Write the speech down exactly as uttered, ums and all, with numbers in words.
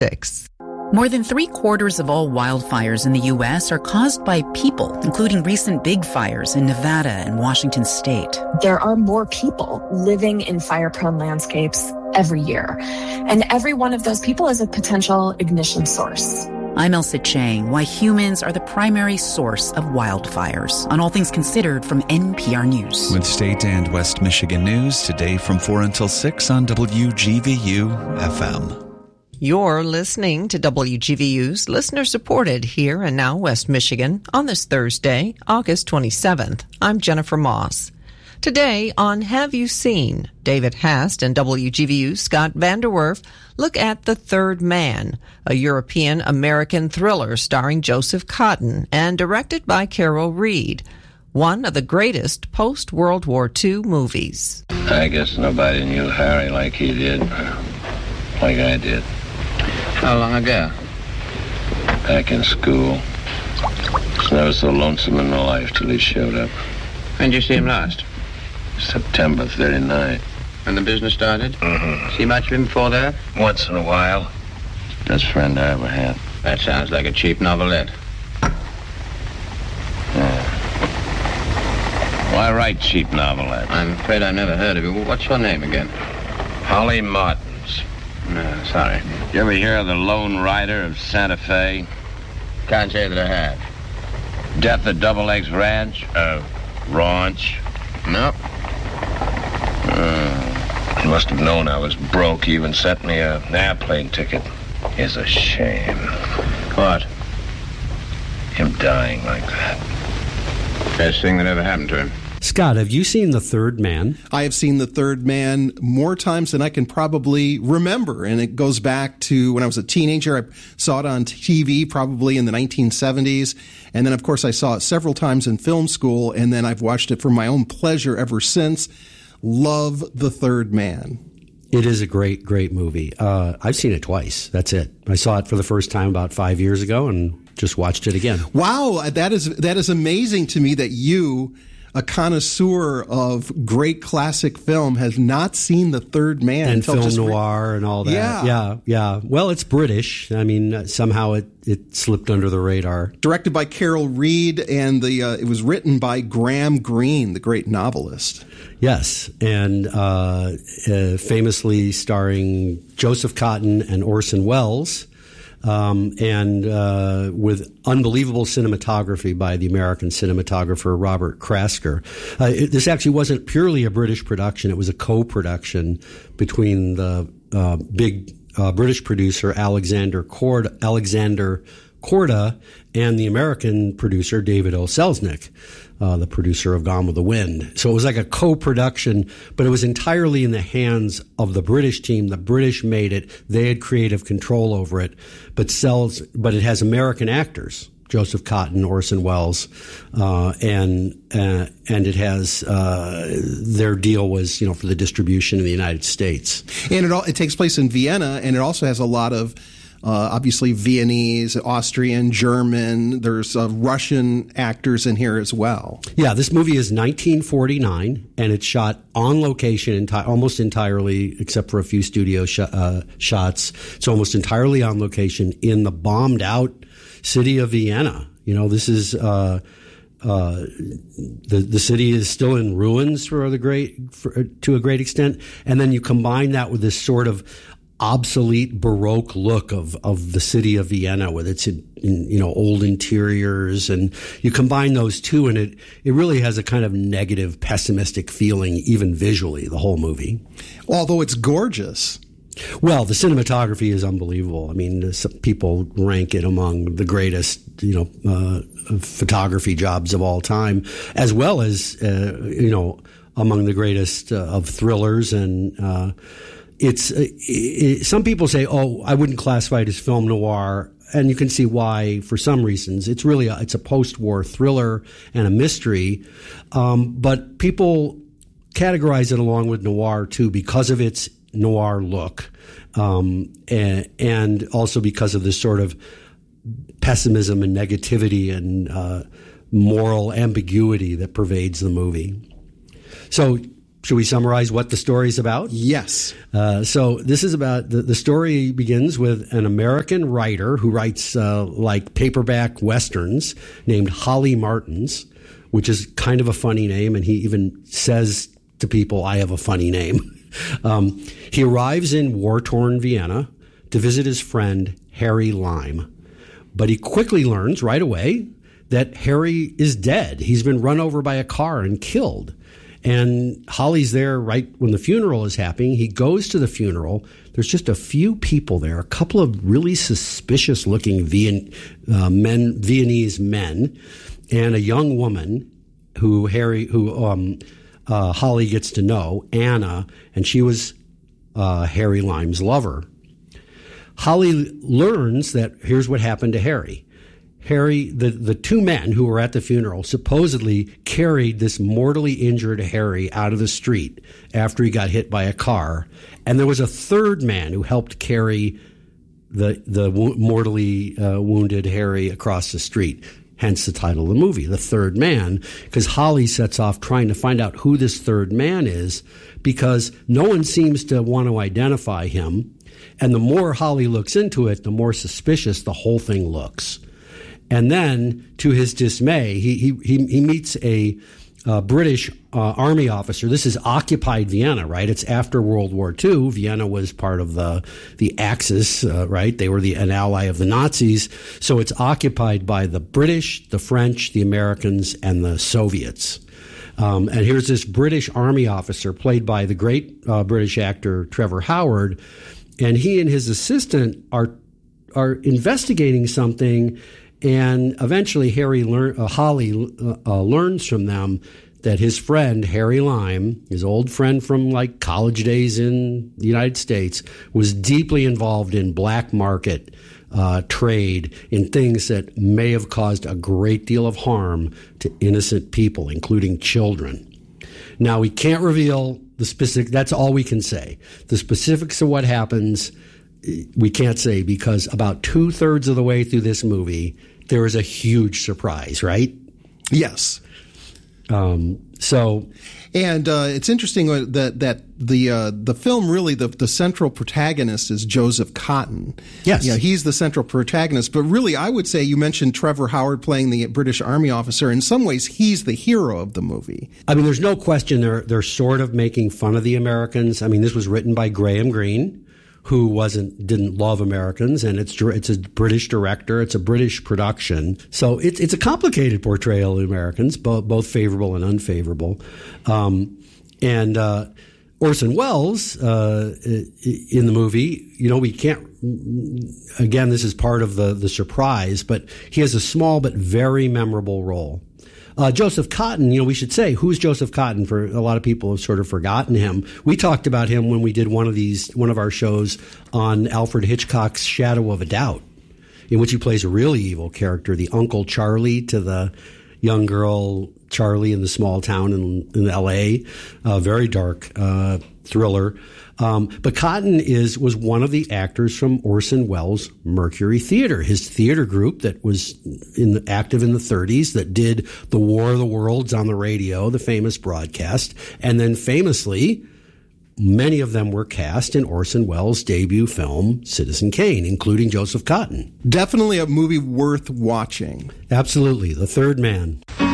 Six. More than three quarters of all wildfires in the U S are caused by people, including recent big fires in Nevada and Washington state. There are more people living in fire-prone landscapes every year, and every one of those people is a potential ignition source. I'm Elsa Chang, why humans are the primary source of wildfires, on All Things Considered from N P R News. With state and West Michigan news today from four until six on W G V U F M. You're listening to W G V U's listener-supported Here and Now West Michigan on this Thursday, August twenty-seventh. I'm Jennifer Moss. Today on Have You Seen? David Hast and W G V U's Scott Vanderwerf look at The Third Man, a European-American thriller starring Joseph Cotten and directed by Carol Reed, one of the greatest post-World War Two movies. I guess nobody knew Harry like he did, like I did. How long ago? Back in school. Was never so lonesome in my life till he showed up. When did you see him last? September thirty-nine. When the business started? Mm-hmm. See much of him before that? Once in a while. Best friend I ever had. That sounds like a cheap novelette. Yeah. Why write cheap novelettes? I'm afraid I've never heard of you. What's your name again? Holly Martins. No, sorry. You ever hear of the Lone Rider of Santa Fe? Can't say that I have. Death at Double X Ranch? Uh, Ranch? No. Uh, he must have known I was broke. He even sent me a, an airplane ticket. It's a shame. What? Him dying like that. Best thing that ever happened to him. Scott, have you seen The Third Man? I have seen The Third Man more times than I can probably remember, and it goes back to when I was a teenager. I saw it on T V probably in the nineteen seventies, and then, of course, I saw it several times in film school, and then I've watched it for my own pleasure ever since. Love The Third Man. It is a great, great movie. Uh, I've seen it twice. That's it. I saw it for the first time about five years ago and just watched it again. Wow, that is that is amazing to me that you, a connoisseur of great classic film, has not seen The Third Man. And film just noir and all that. Yeah. yeah, yeah. Well, it's British. I mean, somehow it, it slipped under the radar. Directed by Carol Reed, and the uh, it was written by Graham Greene, the great novelist. Yes, and uh, uh, famously starring Joseph Cotten and Orson Welles. Um, and uh, with unbelievable cinematography by the American cinematographer Robert Krasker. Uh, it, this actually wasn't purely a British production. It was a co-production between the uh, big uh, British producer Alexander Korda, Alexander Korda and the American producer David O. Selznick, uh, the producer of Gone with the Wind. So it was like a co-production, but it was entirely in the hands of the British team. The British made it. They had creative control over it, but sells, but it has American actors, Joseph Cotten, Orson Welles, uh, and uh, and it has uh, their deal was, you know, for the distribution in the United States. And it all it takes place in Vienna, and it also has a lot of Uh, obviously Viennese, Austrian, German. There's uh, Russian actors in here as well. Yeah, this movie is nineteen forty-nine, and it's shot on location enti- almost entirely, except for a few studio sh- uh, shots. It's almost entirely on location in the bombed-out city of Vienna. You know, this is uh, uh, the the city is still in ruins for the great for, to a great extent, and then you combine that with this sort of obsolete Baroque look of, of the city of Vienna with its, in, you know, old interiors, and you combine those two, and it, it really has a kind of negative, pessimistic feeling, even visually, the whole movie. Although it's gorgeous. Well, the cinematography is unbelievable. I mean, some people rank it among the greatest, you know, uh, photography jobs of all time, as well as, uh, you know, among the greatest uh, of thrillers and, uh, It's uh, it, some people say, "Oh, I wouldn't classify it as film noir," and you can see why. For some reasons, it's really a, it's a post-war thriller and a mystery, um, but people categorize it along with noir too because of its noir look, um, and, and also because of this sort of pessimism and negativity and uh, moral ambiguity that pervades the movie. So. should we summarize what the story's about? Yes. Uh, so this is about the, the story begins with an American writer who writes uh, like paperback westerns named Holly Martins, which is kind of a funny name, and he even says to people, "I have a funny name." um, he arrives in war-torn Vienna to visit his friend Harry Lime, but he quickly learns right away that Harry is dead. He's been run over by a car and killed. And Holly's there right when the funeral is happening. He goes to the funeral. There's just a few people there, a couple of really suspicious-looking Vien, uh, men, Viennese men, and a young woman who Harry, who um, uh, Holly gets to know, Anna, and she was uh, Harry Lime's lover. Holly learns that here's what happened to Harry. Harry, the, the two men who were at the funeral supposedly carried this mortally injured Harry out of the street after he got hit by a car. And there was a third man who helped carry the, the mortally uh, wounded Harry across the street. Hence the title of the movie, The Third Man, because Holly sets off trying to find out who this third man is because no one seems to want to identify him. And the more Holly looks into it, the more suspicious the whole thing looks. And then, to his dismay, he he he, he meets a uh, British uh, army officer. This is occupied Vienna, right? It's after World War Two. Vienna was part of the the Axis, uh, right? They were the an ally of the Nazis. So it's occupied by the British, the French, the Americans, and the Soviets. Um, and here's this British army officer, played by the great uh, British actor Trevor Howard, and he and his assistant are are investigating something. And eventually, Harry lear- uh, Holly uh, uh, learns from them that his friend, Harry Lime, his old friend from like college days in the United States, was deeply involved in black market uh, trade in things that may have caused a great deal of harm to innocent people, including children. Now, we can't reveal the specific, that's all we can say. The specifics of what happens, we can't say because about two-thirds of the way through this movie, there is a huge surprise, right? Yes. Um, so, and uh, it's interesting that that the uh, the film really the the central protagonist is Joseph Cotten. Yes, yeah, he's the central protagonist. But really, I would say you mentioned Trevor Howard playing the British Army officer. In some ways, he's the hero of the movie. I mean, there's no question they're they're sort of making fun of the Americans. I mean, this was written by Graham Greene, who wasn't didn't love Americans, and it's it's a British director, it's a British production, so it's it's a complicated portrayal of Americans, both both favorable and unfavorable. Um, and uh, Orson Welles uh, in the movie, you know, we can't. Again, this is part of the the surprise, but he has a small but very memorable role. Uh, Joseph Cotten, you know, we should say, who's Joseph Cotten? For a lot of people have sort of forgotten him. We talked about him when we did one of these, one of our shows on Alfred Hitchcock's Shadow of a Doubt, in which he plays a really evil character, the Uncle Charlie to the young girl Charlie in the small town in, in L A. Uh, very dark uh, thriller. Um, but Cotten is was one of the actors from Orson Welles' Mercury Theater, his theater group that was in the, active in the thirties, that did The War of the Worlds on the radio, the famous broadcast, and then famously, many of them were cast in Orson Welles' debut film, Citizen Kane, including Joseph Cotten. Definitely a movie worth watching. Absolutely, The Third Man.